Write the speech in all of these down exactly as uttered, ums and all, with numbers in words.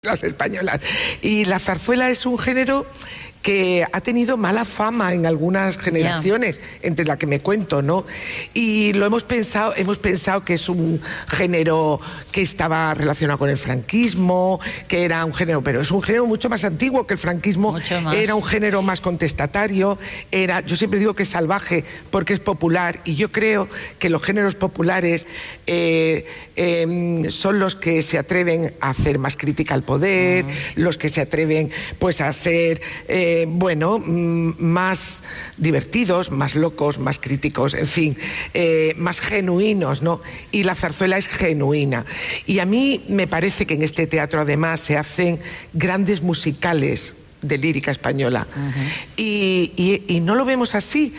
las españolas. Y la zarzuela es un género que ha tenido mala fama en algunas generaciones, yeah. entre la que me cuento, ¿no? Y lo hemos pensado, hemos pensado que es un género que estaba relacionado con el franquismo, que era un género, pero es un género mucho más antiguo que el franquismo, era un género más contestatario, era, yo siempre digo que es salvaje porque es popular, y yo creo que los géneros populares eh, eh, son los que se atreven a hacer más crítica al poder, uh-huh. los que se atreven pues a ser eh, Eh, bueno, más divertidos, más locos, más críticos, en fin, eh, más genuinos, ¿no? Y la zarzuela es genuina. Y a mí me parece que en este teatro además se hacen grandes musicales de lírica española. Uh-huh. y, y, y no lo vemos así.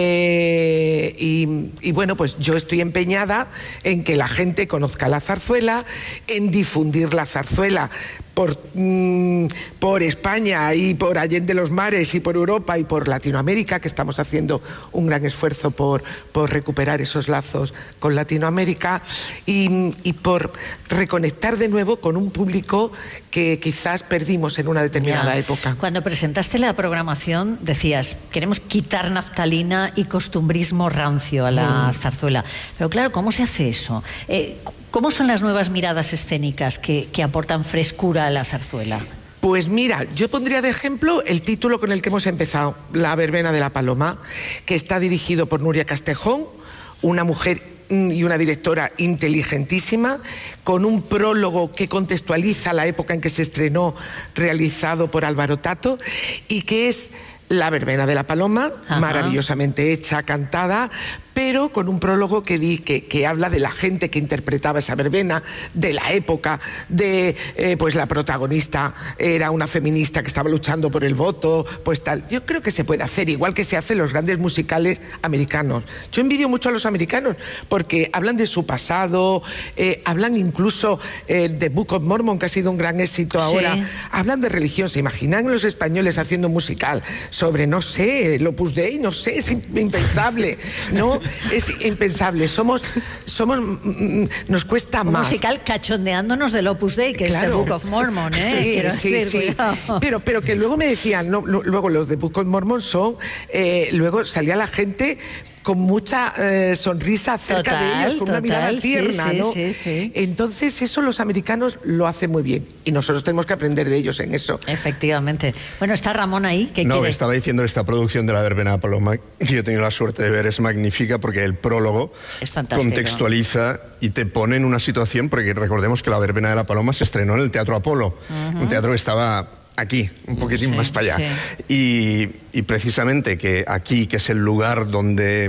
Eh, y, y bueno, pues yo estoy empeñada en que la gente conozca la zarzuela, en difundir la zarzuela por, mmm, por España y por Allende los Mares y por Europa y por Latinoamérica, que estamos haciendo un gran esfuerzo por, por recuperar esos lazos con Latinoamérica y, y por reconectar de nuevo con un público que quizás perdimos en una determinada ya. época. Cuando presentaste la programación decías, queremos quitar naftalina y costumbrismo rancio a la mm. zarzuela. Pero claro, ¿cómo se hace eso? Eh, ¿Cómo son las nuevas miradas escénicas que, que aportan frescura a la zarzuela? Pues mira, yo pondría de ejemplo el título con el que hemos empezado, La verbena de la paloma, que está dirigido por Nuria Castejón, una mujer y una directora inteligentísima, con un prólogo que contextualiza la época en que se estrenó, realizado por Álvaro Tato, y que es La verbena de la paloma, Ajá. maravillosamente hecha, cantada, pero con un prólogo que, di, que, que habla de la gente que interpretaba esa verbena, de la época, de eh, pues la protagonista era una feminista que estaba luchando por el voto, pues tal. Yo creo que se puede hacer, igual que se hacen los grandes musicales americanos. Yo envidio mucho a los americanos, porque hablan de su pasado, eh, hablan incluso eh, de Book of Mormon, que ha sido un gran éxito ahora, sí. hablan de religión. ¿Se imaginan los españoles haciendo un musical sobre, no sé, el Opus Dei? No sé, es impensable, ¿no? Es impensable, somos, somos, nos cuesta un más. musical cachondeándonos del Opus Dei, que claro. es The Book of Mormon, ¿eh? Sí, Quiero sí, decir, sí. Pero, pero que luego me decían, no, luego los de Book of Mormon son, eh, luego salía la gente con mucha eh, sonrisa cerca total, de ellos, con total, una mirada tierna, sí, sí, ¿no? Sí, sí. Entonces eso los americanos lo hacen muy bien y nosotros tenemos que aprender de ellos en eso. Efectivamente. Bueno, está Ramón ahí, ¿qué No, quiere? estaba diciendo esta producción de La verbena de la paloma, que yo he tenido la suerte de ver, es magnífica porque el prólogo es fantástico. Contextualiza y te pone en una situación, porque recordemos que La verbena de la paloma se estrenó en el Teatro Apolo, uh-huh. un teatro que estaba aquí, un poquitín sí, más para allá. Sí. Y, y precisamente que aquí, que es el lugar donde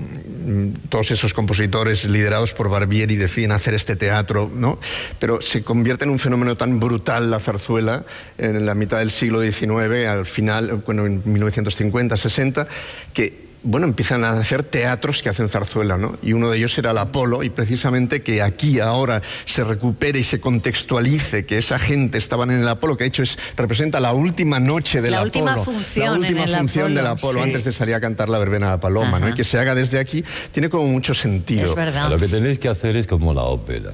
mm, todos esos compositores liderados por Barbieri deciden hacer este teatro, ¿no? Pero se convierte en un fenómeno tan brutal la zarzuela en la mitad del siglo diecinueve, al final, bueno, en mil novecientos cincuenta, sesenta, que bueno, empiezan a hacer teatros que hacen zarzuela, ¿no? Y uno de ellos era el Apolo, y precisamente que aquí ahora se recupere y se contextualice que esa gente estaban en el Apolo, que de hecho es, representa la última noche del la Apolo. Última función la última en el función Apolo, del Apolo, sí. antes de salir a cantar La verbena de la paloma, ¿no? Y que se haga desde aquí, tiene como mucho sentido. Es verdad. Lo que tenéis que hacer es como la ópera.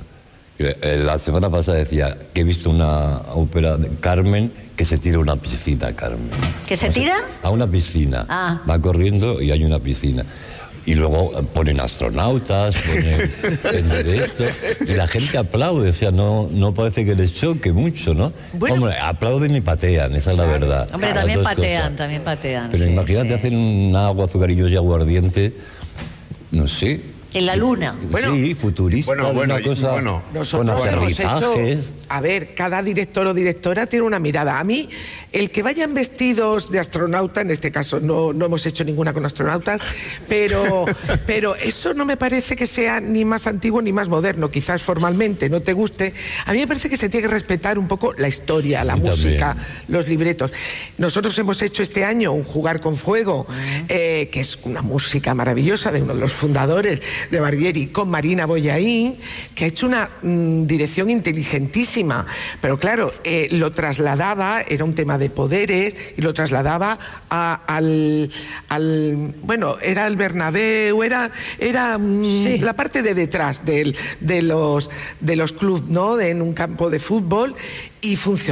La semana pasada decía que he visto una ópera de Carmen que se tira a una piscina, Carmen. ¿Que se tira? A una piscina. Ah. Va corriendo y hay una piscina. Y luego ponen astronautas, ponen de esto, y la gente aplaude, o sea, no, no parece que les choque mucho, ¿no? Bueno, hombre, aplauden y patean, esa es la verdad. Hombre, Las también patean, cosas. también patean. Pero sí, imagínate sí. hacer un agua, azucarillos y aguardiente, no sé. En la luna. Bueno, sí, futurista, bueno, bueno, una cosa bueno, nosotros con hemos hecho, aterrizajes. a ver, cada director o directora tiene una mirada. A mí, el que vayan vestidos de astronauta, en este caso no, no hemos hecho ninguna con astronautas, pero, pero eso no me parece que sea ni más antiguo ni más moderno. Quizás formalmente no te guste. A mí me parece que se tiene que respetar un poco la historia, la música, los libretos. Nosotros hemos hecho este año un Jugar con Fuego, uh-huh. eh, que es una música maravillosa de uno de los fundadores de Barbieri, con Marina Bollaín, que ha hecho una mm, dirección inteligentísima, pero claro, eh, lo trasladaba, era un tema de poderes, y lo trasladaba a, al, al, bueno, era el Bernabéu, era, era mm, sí. la parte de detrás del, de los, de los clubes, ¿no? De, en un campo de fútbol, y funcionó.